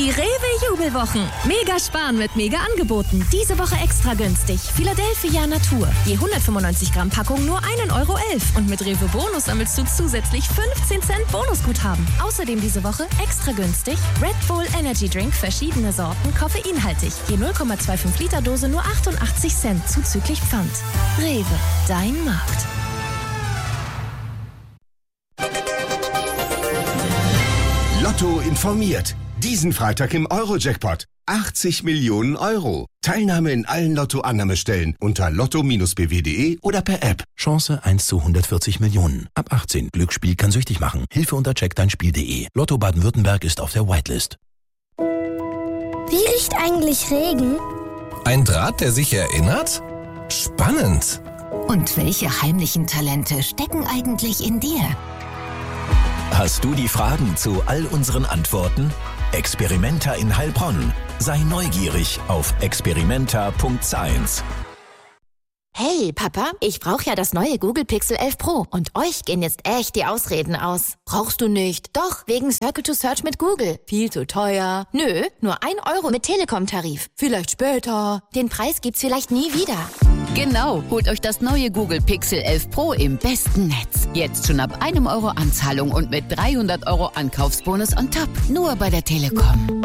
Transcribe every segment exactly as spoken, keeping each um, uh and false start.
Die Rewe-Jubelwochen. Mega sparen mit Mega-Angeboten. Diese Woche extra günstig. Philadelphia Natur. Je hundertfünfundneunzig Gramm Packung nur ein Euro elf. Und mit Rewe Bonus sammelst du zusätzlich fünfzehn Cent Bonusguthaben. Außerdem diese Woche extra günstig Red Bull Energy Drink, verschiedene Sorten, koffeinhaltig. Je null Komma fünfundzwanzig Liter Dose nur achtundachtzig Cent zuzüglich Pfand. Rewe, dein Markt. Lotto informiert. Diesen Freitag im Euro-Jackpot. achtzig Millionen Euro. Teilnahme in allen Lotto-Annahmestellen unter lotto b w punkt de oder per App. Chance eins zu hundertvierzig Millionen. Ab achtzehn. Glücksspiel kann süchtig machen. Hilfe unter check dein spiel punkt de. Lotto Baden-Württemberg ist auf der Whitelist. Wie riecht eigentlich Regen? Ein Draht, der sich erinnert? Spannend. Und welche heimlichen Talente stecken eigentlich in dir? Hast du die Fragen zu all unseren Antworten? Experimenta in Heilbronn. Sei neugierig auf experimenta punkt science. Hey, Papa, ich brauche ja das neue Google Pixel elf Pro. Und euch gehen jetzt echt die Ausreden aus. Brauchst du nicht? Doch, wegen Circle to Search mit Google. Viel zu teuer. Nö, nur ein Euro mit Telekom-Tarif. Vielleicht später. Den Preis gibt's vielleicht nie wieder. Genau, holt euch das neue Google Pixel elf Pro im besten Netz. Jetzt schon ab einem Euro Anzahlung und mit dreihundert Euro Ankaufsbonus on top. Nur bei der Telekom.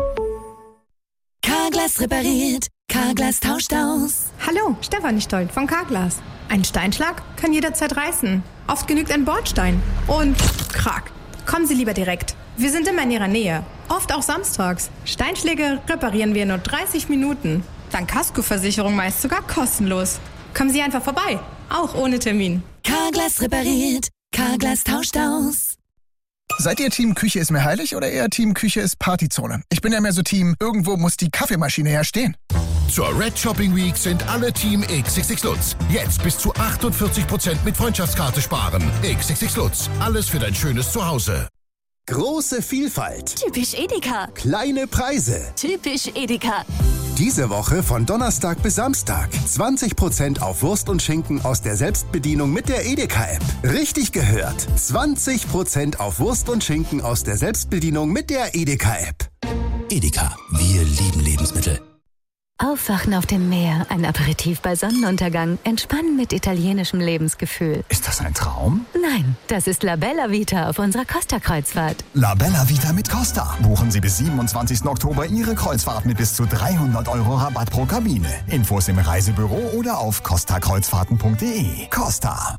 Carglass repariert, Carglass tauscht aus. Hallo, Stefanie Stoll von Carglass. Ein Steinschlag kann jederzeit reißen. Oft genügt ein Bordstein. Und krack. Kommen Sie lieber direkt. Wir sind immer in Ihrer Nähe. Oft auch samstags. Steinschläge reparieren wir in nur dreißig Minuten. Dank Kaskoversicherung meist sogar kostenlos. Kommen Sie einfach vorbei. Auch ohne Termin. Carglass repariert, Carglass tauscht aus. Seid ihr Team Küche ist mir heilig oder eher Team Küche ist Partyzone? Ich bin ja mehr so Team, irgendwo muss die Kaffeemaschine herstehen. Zur Red Shopping Week sind alle Team X X X Lutz. Jetzt bis zu achtundvierzig Prozent mit Freundschaftskarte sparen. X X X Lutz. Alles für dein schönes Zuhause. Große Vielfalt. Typisch Edeka. Kleine Preise. Typisch Edeka. Diese Woche von Donnerstag bis Samstag. zwanzig Prozent auf Wurst und Schinken aus der Selbstbedienung mit der Edeka-App. Richtig gehört. zwanzig Prozent auf Wurst und Schinken aus der Selbstbedienung mit der Edeka-App. Edeka, wir lieben Lebensmittel. Aufwachen auf dem Meer, ein Aperitif bei Sonnenuntergang, entspannen mit italienischem Lebensgefühl. Ist das ein Traum? Nein, das ist La Bella Vita auf unserer Costa-Kreuzfahrt. La Bella Vita mit Costa. Buchen Sie bis siebenundzwanzigsten Oktober Ihre Kreuzfahrt mit bis zu dreihundert Euro Rabatt pro Kabine. Infos im Reisebüro oder auf costa kreuzfahrten punkt de. Costa.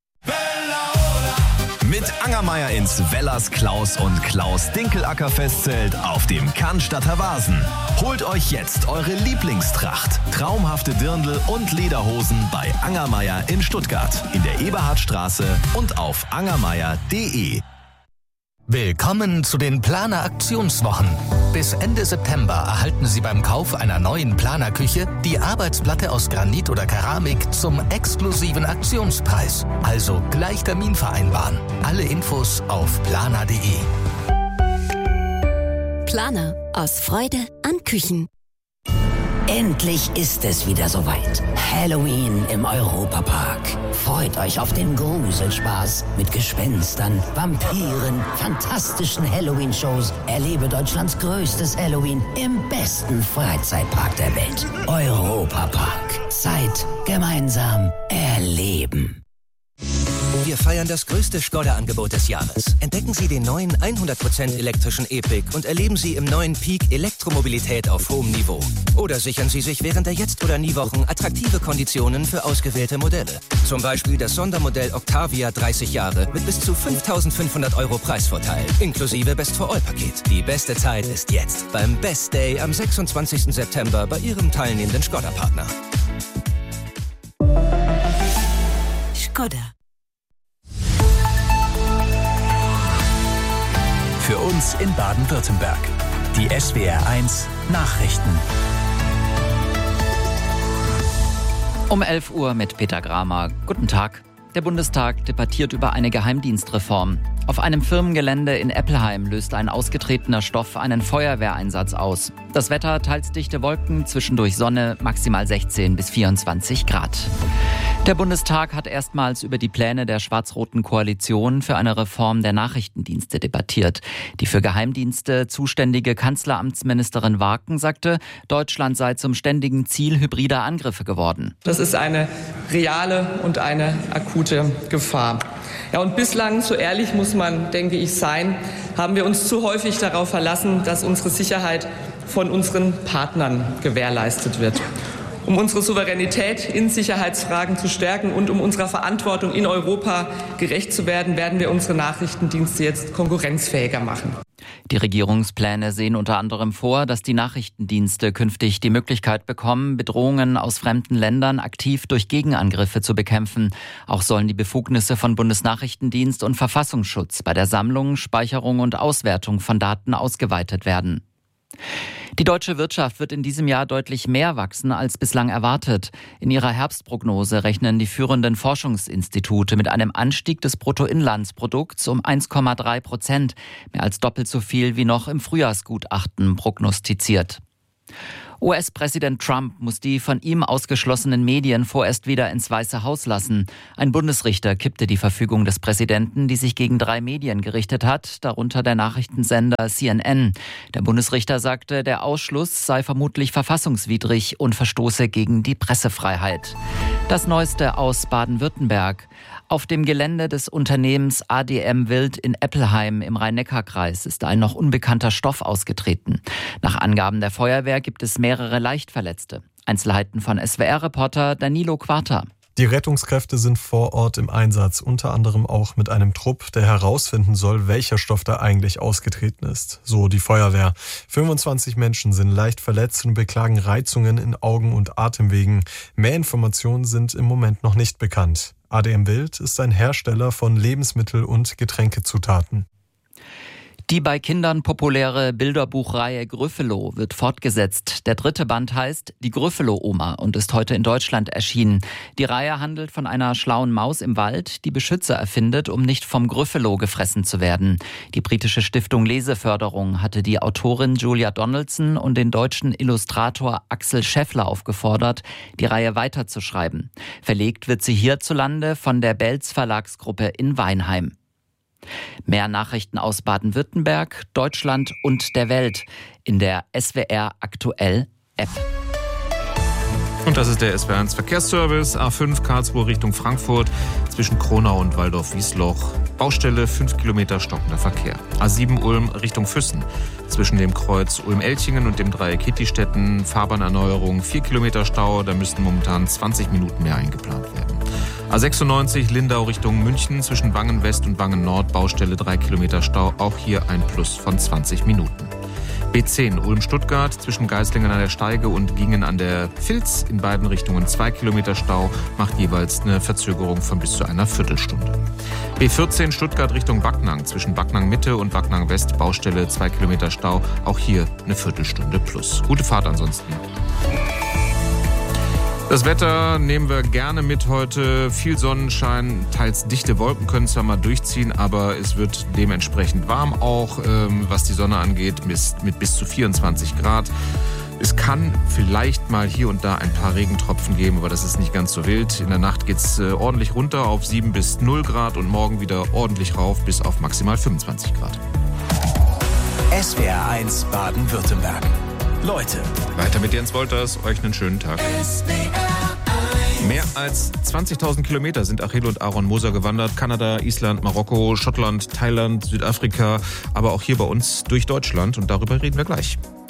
Mit Angermeier ins Wellers Klaus und Klaus Dinkelacker Festzelt auf dem Cannstatter Vasen. Holt euch jetzt eure Lieblingstracht, traumhafte Dirndl und Lederhosen bei Angermeier in Stuttgart, in der Eberhardstraße und auf angermeier punkt de. Willkommen zu den Planer Aktionswochen. Bis Ende September erhalten Sie beim Kauf einer neuen Planerküche die Arbeitsplatte aus Granit oder Keramik zum exklusiven Aktionspreis. Also gleich Termin vereinbaren. Alle Infos auf planer punkt de. Planer. Aus Freude an Küchen. Endlich ist es wieder soweit. Halloween im Europapark. Freut euch auf den Gruselspaß mit Gespenstern, Vampiren, fantastischen Halloween-Shows. Erlebe Deutschlands größtes Halloween im besten Freizeitpark der Welt. Europapark. Zeit gemeinsam erleben. Wir feiern das größte Skoda-Angebot des Jahres. Entdecken Sie den neuen hundert Prozent elektrischen E-Pick und erleben Sie im neuen Peak Elektromobilität auf hohem Niveau. Oder sichern Sie sich während der Jetzt- oder Nie-Wochen attraktive Konditionen für ausgewählte Modelle. Zum Beispiel das Sondermodell Octavia dreißig Jahre mit bis zu fünftausendfünfhundert Euro Preisvorteil, inklusive Best-for-All-Paket. Die beste Zeit ist jetzt beim Best Day am sechsundzwanzigsten September bei Ihrem teilnehmenden Skoda-Partner. Skoda. Für uns in Baden-Württemberg. Die S W R eins Nachrichten. Um elf Uhr mit Peter Gramer. Guten Tag. Der Bundestag debattiert über eine Geheimdienstreform. Auf einem Firmengelände in Eppelheim löst ein ausgetretener Stoff einen Feuerwehreinsatz aus. Das Wetter teils dichte Wolken, zwischendurch Sonne, maximal sechzehn bis vierundzwanzig Grad. Der Bundestag hat erstmals über die Pläne der schwarz-roten Koalition für eine Reform der Nachrichtendienste debattiert. Die für Geheimdienste zuständige Kanzleramtsministerin Warken sagte, Deutschland sei zum ständigen Ziel hybrider Angriffe geworden. Das ist eine reale und eine akute Gefahr. Ja, und bislang, so ehrlich muss man, denke ich, sein, haben wir uns zu häufig darauf verlassen, dass unsere Sicherheit von unseren Partnern gewährleistet wird. Um unsere Souveränität in Sicherheitsfragen zu stärken und um unserer Verantwortung in Europa gerecht zu werden, werden wir unsere Nachrichtendienste jetzt konkurrenzfähiger machen. Die Regierungspläne sehen unter anderem vor, dass die Nachrichtendienste künftig die Möglichkeit bekommen, Bedrohungen aus fremden Ländern aktiv durch Gegenangriffe zu bekämpfen. Auch sollen die Befugnisse von Bundesnachrichtendienst und Verfassungsschutz bei der Sammlung, Speicherung und Auswertung von Daten ausgeweitet werden. Die deutsche Wirtschaft wird in diesem Jahr deutlich mehr wachsen als bislang erwartet. In ihrer Herbstprognose rechnen die führenden Forschungsinstitute mit einem Anstieg des Bruttoinlandsprodukts um eins Komma drei Prozent, mehr als doppelt so viel wie noch im Frühjahrsgutachten prognostiziert. U S-Präsident Trump muss die von ihm ausgeschlossenen Medien vorerst wieder ins Weiße Haus lassen. Ein Bundesrichter kippte die Verfügung des Präsidenten, die sich gegen drei Medien gerichtet hat, darunter der Nachrichtensender C N N. Der Bundesrichter sagte, der Ausschluss sei vermutlich verfassungswidrig und verstoße gegen die Pressefreiheit. Das Neueste aus Baden-Württemberg. Auf dem Gelände des Unternehmens A D M Wild in Eppelheim im Rhein-Neckar-Kreis ist ein noch unbekannter Stoff ausgetreten. Nach Angaben der Feuerwehr gibt es mehrere Leichtverletzte. Einzelheiten von S W R-Reporter Danilo Quarta. Die Rettungskräfte sind vor Ort im Einsatz, unter anderem auch mit einem Trupp, der herausfinden soll, welcher Stoff da eigentlich ausgetreten ist. So die Feuerwehr. fünfundzwanzig Menschen sind leicht verletzt und beklagen Reizungen in Augen- und Atemwegen. Mehr Informationen sind im Moment noch nicht bekannt. A D M Wild ist ein Hersteller von Lebensmittel- und Getränkezutaten. Die bei Kindern populäre Bilderbuchreihe Gryffalo wird fortgesetzt. Der dritte Band heißt Die Gryffalo-Oma und ist heute in Deutschland erschienen. Die Reihe handelt von einer schlauen Maus im Wald, die Beschützer erfindet, um nicht vom Gryffalo gefressen zu werden. Die britische Stiftung Leseförderung hatte die Autorin Julia Donaldson und den deutschen Illustrator Axel Scheffler aufgefordert, die Reihe weiterzuschreiben. Verlegt wird sie hierzulande von der Belz Verlagsgruppe in Weinheim. Mehr Nachrichten aus Baden-Württemberg, Deutschland und der Welt in der S W R Aktuell App. Und das ist der S W R eins Verkehrsservice. A fünf Karlsruhe Richtung Frankfurt zwischen Kronau und Waldorf-Wiesloch. Baustelle fünf Kilometer stockender Verkehr. A sieben Ulm Richtung Füssen. Zwischen dem Kreuz Ulm-Elchingen und dem Dreieck Hittistetten. Fahrbahnerneuerung vier Kilometer Stau. Da müssten momentan zwanzig Minuten mehr eingeplant werden. A sechsundneunzig Lindau Richtung München zwischen Wangen West und Wangen Nord. Baustelle drei Kilometer Stau. Auch hier ein Plus von zwanzig Minuten. B zehn Ulm-Stuttgart zwischen Geislingen an der Steige und Gingen an der Vilz. In beiden Richtungen zwei Kilometer Stau, macht jeweils eine Verzögerung von bis zu einer Viertelstunde. B vierzehn Stuttgart Richtung Backnang zwischen Backnang Mitte und Backnang West. Baustelle zwei Kilometer Stau, auch hier eine Viertelstunde plus. Gute Fahrt ansonsten. Das Wetter nehmen wir gerne mit heute. Viel Sonnenschein, teils dichte Wolken können zwar mal durchziehen, aber es wird dementsprechend warm auch, ähm, was die Sonne angeht, mit, mit bis zu vierundzwanzig Grad. Es kann vielleicht mal hier und da ein paar Regentropfen geben, aber das ist nicht ganz so wild. In der Nacht geht es äh, ordentlich runter auf sieben bis null Grad und morgen wieder ordentlich rauf bis auf maximal fünfundzwanzig Grad. S W R eins Baden-Württemberg. Leute. Weiter mit Jens Wolters. Euch einen schönen Tag. Mehr als zwanzigtausend Kilometer sind Achille und Aaron Moser gewandert. Kanada, Island, Marokko, Schottland, Thailand, Südafrika, aber auch hier bei uns durch Deutschland. Und darüber reden wir gleich.